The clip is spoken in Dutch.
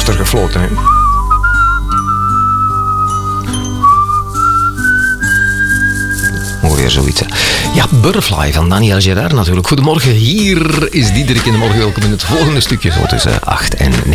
heeft er gefloten, hè. Ongeveer zoiets. Ja, Butterfly van Daniel Gerard natuurlijk. Goedemorgen, hier is Diederik in de morgen. Welkom in het volgende stukje, zo tussen 8 en 9.